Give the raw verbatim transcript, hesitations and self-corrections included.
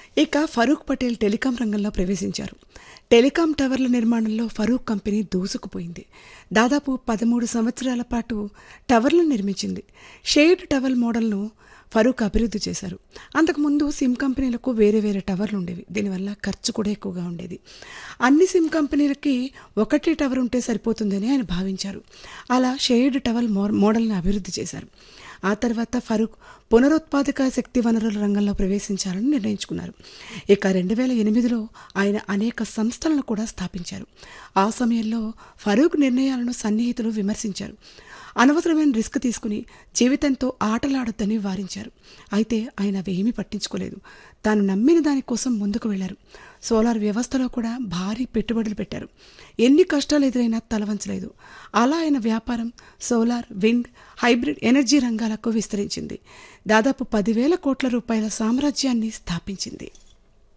ఇక ఫరూక్ పటేల్ టెలికాం రంగంలో ప్రవేశించారు. టెలికాం టవర్ల నిర్మాణంలో ఫరూక్ కంపెనీ దూసుకుపోయింది. దాదాపు పదమూడు సంవత్సరాల పాటు టవర్లను నిర్మించింది. షేర్డ్ టవర్ మోడల్ను ఫరూక్ అభివృద్ధి చేశారు. అంతకుముందు సిమ్ కంపెనీలకు వేరే వేరే టవర్లు ఉండేవి. దీనివల్ల ఖర్చు కూడా ఎక్కువగా ఉండేది. అన్ని సిమ్ కంపెనీలకి ఒకటే టవర్ ఉంటే సరిపోతుందని ఆయన భావించారు. అలా షేర్డ్ టవర్ మోడల్ని అభివృద్ధి చేశారు. ఆ తర్వాత ఫరూక్ పునరుత్పాదక శక్తి వనరుల రంగంలో ప్రవేశించాలని నిర్ణయించుకున్నారు. ఇక రెండు వేల ఎనిమిదిలో ఆయన అనేక సంస్థలను కూడా స్థాపించారు. ఆ సమయంలో ఫరూక్ నిర్ణయాలను సన్నిహితులు విమర్శించారు. అనవసరమైన రిస్క్ తీసుకుని జీవితంతో ఆటలాడొద్దని వారించారు. అయితే ఆయన అవేమీ పట్టించుకోలేదు. తాను నమ్మిన దానికోసం ముందుకు వెళ్లారు. సోలార్ వ్యవస్థలో కూడా భారీ పెట్టుబడులు పెట్టారు. ఎన్ని కష్టాలు ఎదురైనా తలవంచలేదు. అలా ఆయన వ్యాపారం సోలార్, విండ్, హైబ్రిడ్ ఎనర్జీ రంగాలకు విస్తరించింది. దాదాపు పదివేల కోట్ల రూపాయల సామ్రాజ్యాన్ని స్థాపించింది.